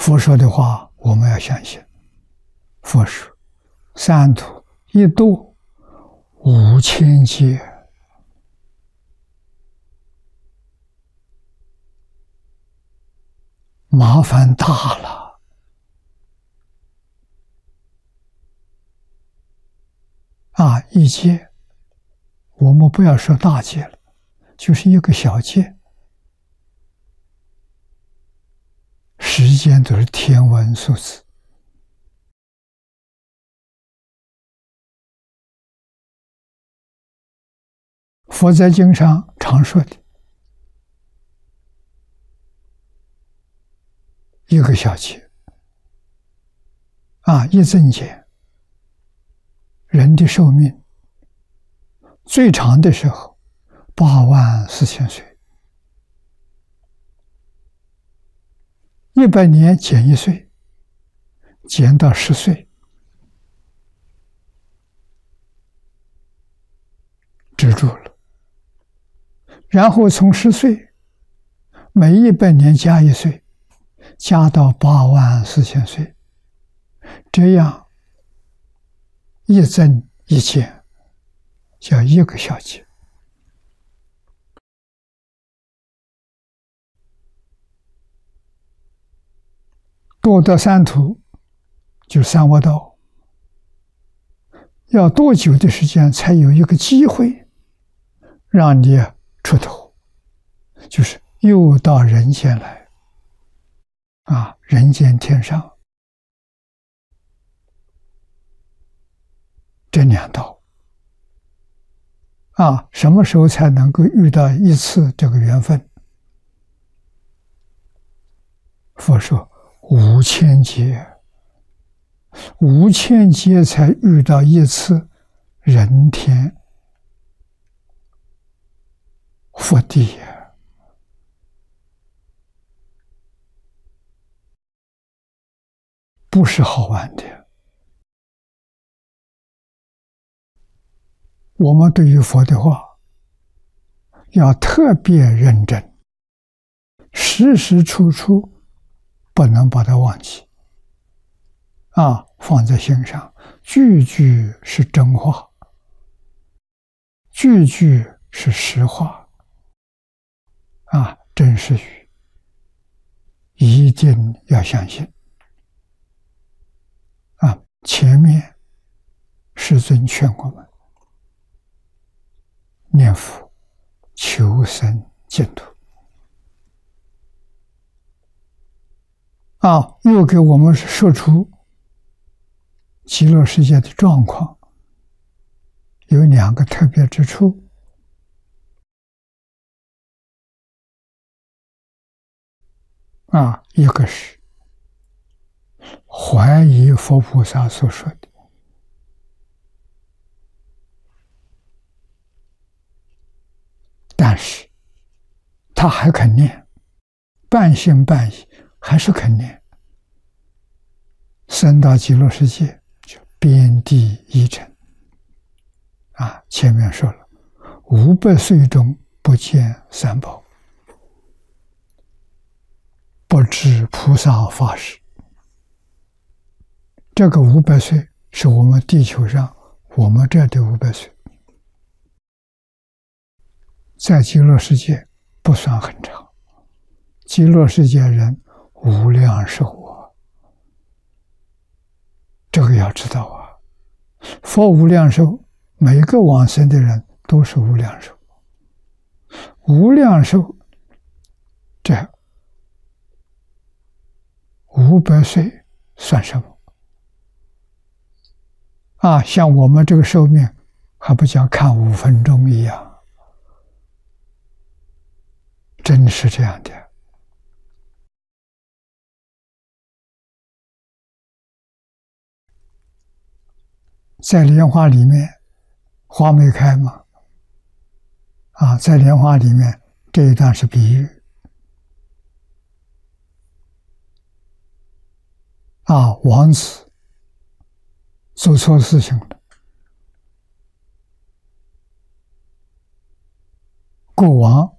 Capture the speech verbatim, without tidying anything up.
佛说的话我们要相信。佛说三途一度五千劫，麻烦大了啊！一劫，我们不要说大劫了，就是一个小劫，时间都是天文数字。佛在经上常说的，一个小劫啊，一增减，人的寿命最长的时候八万四千岁，一百年减一岁，减到十岁，止住了。然后从十岁，每一百年加一岁，加到八万四千岁，这样一增一减，叫一个小劫。堕得三途，就是三恶道，要多久的时间才有一个机会让你出头？就是又到人间来啊，人间天上这两道啊，什么时候才能够遇到一次这个缘分？佛说五千劫，五千劫才遇到一次人天福地，不是好玩的。我们对于佛的话要特别认真，时时处处不能把它忘记啊，放在心上，句句是真话，句句是实话啊，真实语一定要相信啊。前面世尊劝我们念佛求生净土啊，又给我们说出极乐世界的状况有两个特别之处啊，一个是怀疑佛菩萨所说的，但是他还肯念，半信半疑，还是肯念，升到极乐世界就遍地一尘啊！前面说了，五百岁中不见三宝，不知菩萨发誓。这个五百岁是我们地球上我们这的五百岁，在极乐世界不算很长，极乐世界人无量寿啊，这个要知道啊。佛无量寿，每个往生的人都是无量寿。无量寿这五百岁算什么啊？像我们这个寿命还不讲看五分钟一样，真是这样的。在莲花里面，花没开嘛，啊，在莲花里面这一段是比喻啊，王子做错事情了，国王